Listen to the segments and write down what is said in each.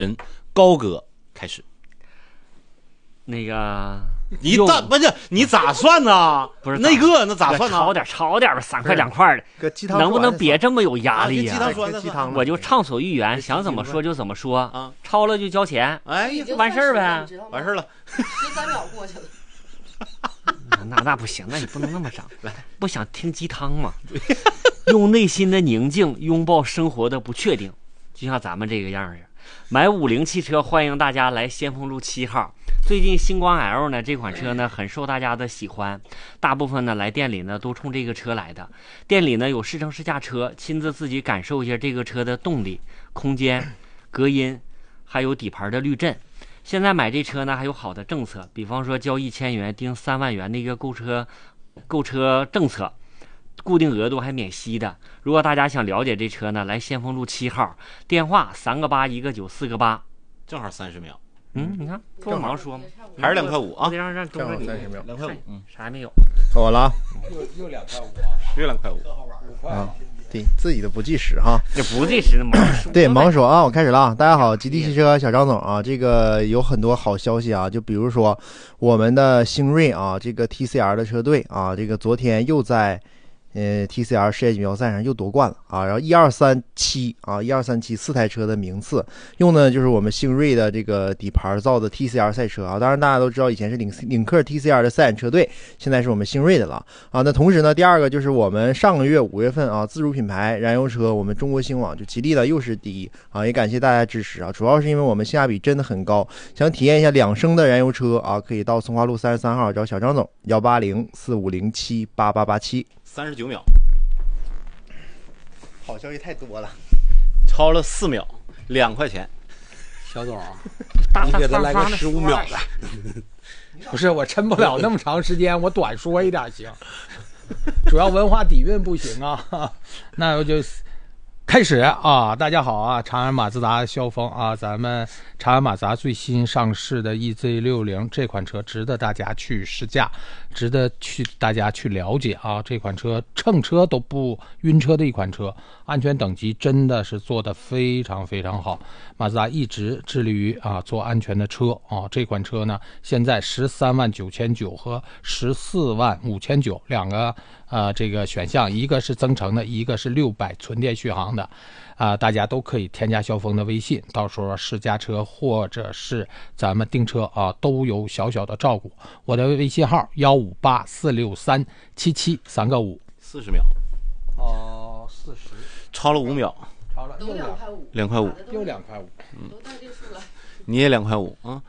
人高哥开始。 那个你咋不是你咋算呢？ 不是那咋算呢？ 炒点吧，3块2块的， 搁鸡汤能不能别这么有压力呀？ 鸡汤我就畅所欲言，想怎么说就怎么说啊， 超了就交钱， 哎呀， 完事儿呗， 完事儿了。 13秒过去了。 那不行，那你不能那么整。不想听鸡汤嘛？用内心的宁静拥抱生活的不确定，就像咱们这个样儿。买50汽车，欢迎大家来先锋路7号。最近星光 L 呢这款车呢很受大家的喜欢，大部分呢来店里呢都冲这个车来的。店里呢有试乘试驾车，亲自自己感受一下这个车的动力、空间、隔音，还有底盘的滤震。现在买这车呢还有好的政策，比方说交1000元订3万元的一个购车政策，固定额度还免息的。如果大家想了解这车呢，来先锋路7号，电话3个8 1个9 4个8， 正好30秒。 你看不忙说吗？ 还是2块5啊？ 得让东哥 30秒 2块5， 啥也没有。 到我了啊， 又2块5啊， 又2块5 啊，对自己的不计时哈， 这不计时的忙说。 对，忙说啊，我开始了啊！大家好，吉利汽车小张总啊，这个有很多好消息啊，就比如说我们的星瑞啊，这个 TCR 的车队啊，这个昨天又在TCR 世界锦标赛上又夺冠了啊！然后1237啊，12374台车的名次，用的就是我们星瑞的这个底盘造的 TCR 赛车啊。当然大家都知道，以前是领克 TCR 的赛产车队，现在是我们星瑞的了啊。那同时呢，第二个就是我们上个月5月份啊，自主品牌燃油车，我们中国星网就吉利的又是第一啊，也感谢大家支持啊。主要是因为我们性价比真的很高，想体验一下2升的燃油车啊，可以到松花路33号找小张总，18045078887。 39秒， 好消息太多了， 超了4秒，2块钱。 小总，你给他来个15秒的。不是，我撑不了那么长时间，我短说一点行。主要文化底蕴不行啊。那我就开始啊！大家好啊，长安马自达萧峰啊，咱们长安马自达最新上市的 EZ60 这款车值得大家去试驾，值得大家去了解啊！这款车乘车都不晕车的一款车，安全等级真的是做得非常非常好。马自达一直致力于做安全的车啊！这款车呢，现在13.99000和14.59000两个这个选项，一个是增程的，一个是600纯电续航的。大家都可以添加萧峰的微信，到时候试驾车或者是咱们订车都有小小的照顾。我的微信号158463773个5。 40秒。 40。 超了5秒。 超了。 都2块5。 2块5。 又2块5。 都带这数了。 你也2块5啊？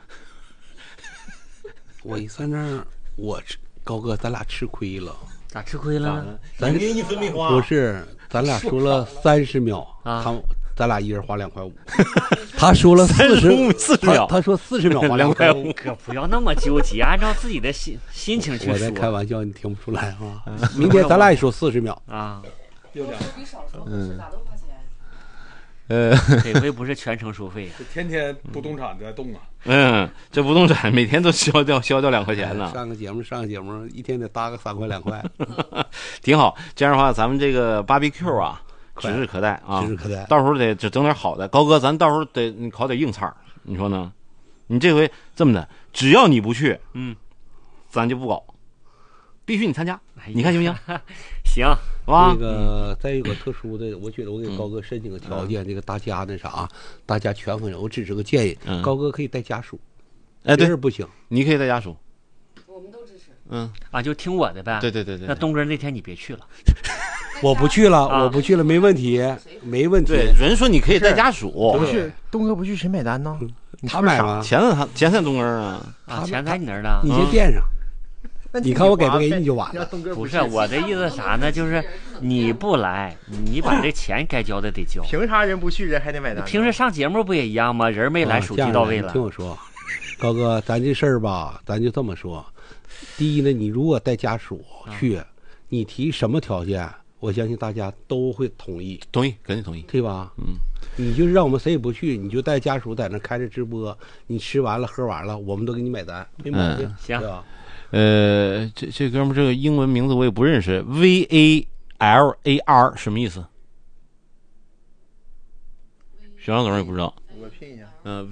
我一算账，高哥咱俩吃亏了。 咋吃亏了呢？ 咱给1分没花。 不是，咱俩说了30秒啊， 咱俩一人花2块5。他说了40 秒， 他说40秒花2块5。 可不要那么纠结，按照自己的心情去说。 我在开玩笑，你听不出来啊？明天咱俩也说40秒啊。 又2比少说是咋都花钱。 这回不是全程收费， 天天不动产在动啊。 这不动产每天都消掉2块钱呢。 上个节目一天得搭个3块2块， 挺好。这样的话，咱们这个 BBQ 啊，指日可待啊， 指日可待。 到时候得整点好的，高哥，咱到时候得烤点硬菜，你说呢？你这回这么的，只要你不去，咱就不搞，必须你参加，你看行不行？ 行。 那个再有个特殊的，我觉得我给高哥申请个条件，这个大家那啥，大家全分，我只是个建议，高哥可以带家属，对，不行， 你可以带家属， 我们都支持。 就听我的呗。 对。 那东哥那天你别去了， 我不去了，没问题，没问题。 对，人说你可以带家属， 不去，东哥不去谁买单呢？ 他买吗？ 钱在东哥啊， 钱在你那儿呢， 你先垫上。你看我给不给你就完了。 不是我的意思啥呢？就是你不来，你把这钱该交的得交。 凭啥人不去人还得买单？ 平时上节目不也一样吗？人没来，手机到位了。 听我说，高哥，咱这事儿吧，咱就这么说。第一呢，你如果带家属去，你提什么条件，我相信大家都会同意。 同意，肯定同意， 对吧？你就是让我们谁也不去，你就带家属在那开着直播，你吃完了喝完了，我们都给你买单，没毛病， 行， 对吧？ 这哥们这个英文名字我也不认识 ，VALAR 什么意思？小张总也不知道。 我拼一下。